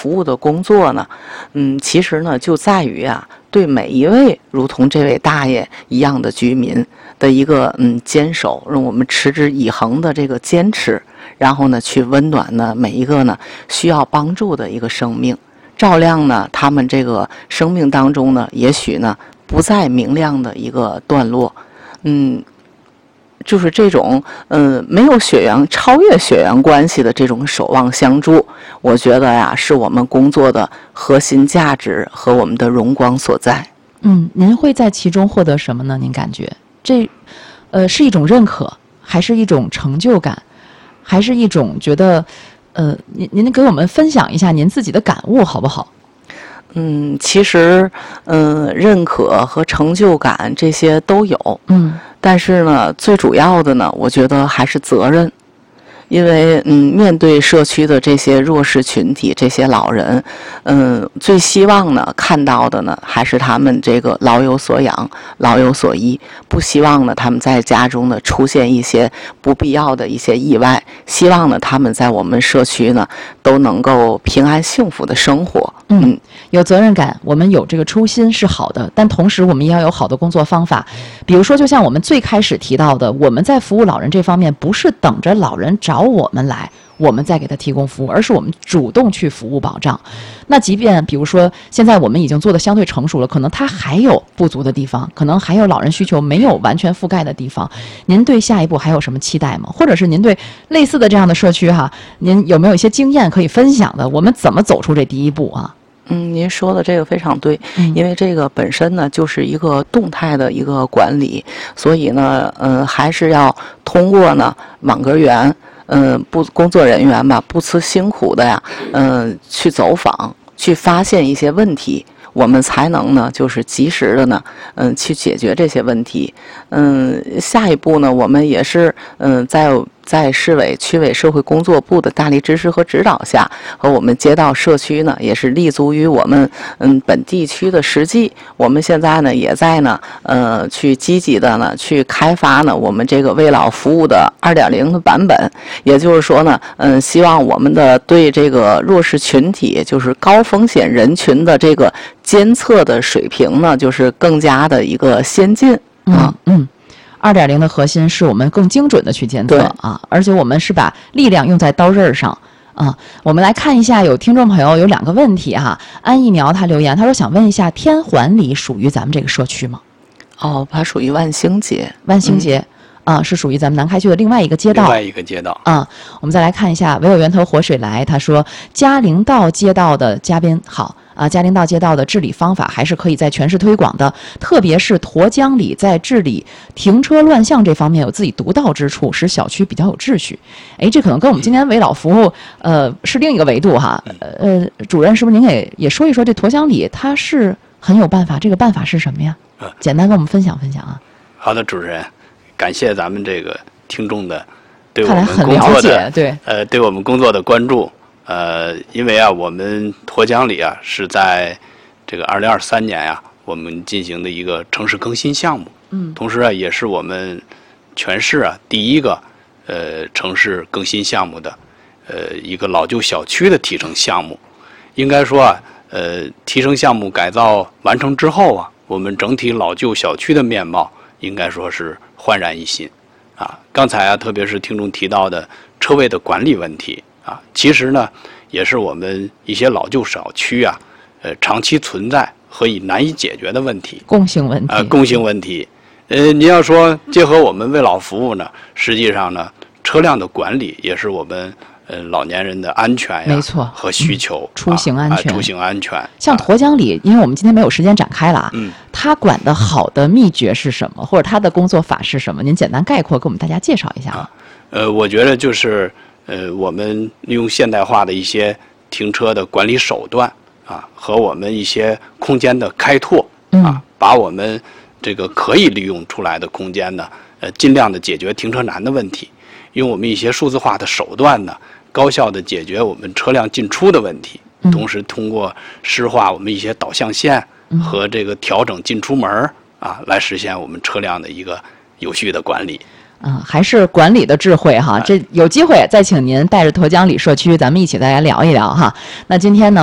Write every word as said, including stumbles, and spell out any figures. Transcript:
服务的工作呢，嗯，其实呢就在于啊，对每一位如同这位大爷一样的居民的一个嗯坚守，让我们持之以恒的这个坚持，然后呢去温暖呢每一个呢需要帮助的一个生命，照亮呢他们这个生命当中呢也许呢不再明亮的一个段落，嗯。就是这种嗯没有血缘超越血缘关系的这种守望相助，我觉得呀是我们工作的核心价值和我们的荣光所在。 嗯，您会在其中获得什么呢？您感觉这呃是一种认可，还是一种成就感，还是一种觉得呃您您给我们分享一下您自己的感悟好不好？ 嗯，其实嗯认可和成就感这些都有。 嗯。 但是呢，最主要的呢，我觉得还是责任，因为嗯，面对社区的这些弱势群体、这些老人，嗯，最希望呢看到的呢，还是他们这个老有所养、老有所依，不希望呢他们在家中呢出现一些不必要的一些意外，希望呢他们在我们社区呢都能够平安幸福的生活。 嗯，有责任感，我们有这个初心是好的，但同时我们也要有好的工作方法。比如说，就像我们最开始提到的，我们在服务老人这方面，不是等着老人找我们来，我们再给他提供服务，而是我们主动去服务保障。那即便比如说，现在我们已经做得相对成熟了，可能他还有不足的地方，可能还有老人需求没有完全覆盖的地方。您对下一步还有什么期待吗？或者是您对类似的这样的社区哈，您有没有一些经验可以分享的？我们怎么走出这第一步啊？ 嗯，您说的这个非常对，因为这个本身呢就是一个动态的一个管理，所以呢，嗯，还是要通过呢网格员，嗯，不工作人员吧，不辞辛苦的呀，嗯，去走访，去发现一些问题，我们才能呢就是及时的呢，嗯，去解决这些问题。嗯，下一步呢，我们也是嗯在。在市委、区委社会工作部的大力支持和指导下，和我们街道社区呢，也是立足于我们嗯本地区的实际。我们现在呢，也在呢呃去积极的呢去开发呢我们这个为老服务的 二点零 的版本。也就是说呢，嗯，希望我们的对这个弱势群体，就是高风险人群的这个监测的水平呢，就是更加的一个先进啊。 嗯。嗯二点零 的核心是我们更精准的去监测啊，而且我们是把力量用在刀刃上啊。我们来看一下，有听众朋友有两个问题哈。安一苗他留言，他说想问一下，天环里属于咱们这个社区吗？ 哦，它属于万兴街。 万兴街、嗯、啊，是属于咱们南开区的另外一个街道。 另外一个街道啊。我们再来看一下，唯有源头活水来，他说嘉陵道街道的嘉宾好。啊，嘉陵道街道的治理方法还是可以在全市推广的，特别是沱江里在治理停车乱象这方面有自己独到之处，使小区比较有秩序。哎，这可能跟我们今天为老服务，呃，是另一个维度哈。呃，主任，是不是您给也说一说这沱江里它是很有办法，这个办法是什么呀？简单跟我们分享分享啊。 好的，主持人，感谢咱们这个听众的对我看来们很了解， 工作的对， 呃对我们工作的关注。呃，因为啊，我们沱江里啊是在这个二零二三年呀、啊，我们进行的一个城市更新项目。 嗯， 同时啊，也是我们全市啊第一个呃城市更新项目的呃一个老旧小区的提升项目。应该说啊，呃，提升项目改造完成之后啊，我们整体老旧小区的面貌应该说是焕然一新啊。刚才啊，特别是听众提到的车位的管理问题。啊，其实呢，也是我们一些老旧小区啊，呃，长期存在和以难以解决的问题， 共性问题啊、呃，共性问题。呃，您要说结合我们为老服务呢，实际上呢，车辆的管理也是我们呃老年人的安全呀， 没错， 和需求、 嗯、出行安全、 啊，出行安全。 像沱江里，因为我们今天没有时间展开了啊， 嗯， 他管的好的秘诀是什么，或者他的工作法是什么？您简单概括给我们大家介绍一下啊。 呃，我觉得就是。呃，我们利用现代化的一些停车的管理手段啊，和我们一些空间的开拓啊，把我们这个可以利用出来的空间呢，呃，尽量的解决停车难的问题，用我们一些数字化的手段呢，高效的解决我们车辆进出的问题，同时通过施化我们一些导向线和这个调整进出门啊，来实现我们车辆的一个有序的管理。 嗯，还是管理的智慧哈，这有机会再请您带着沱江里社区，咱们一起大家聊一聊哈。那今天呢？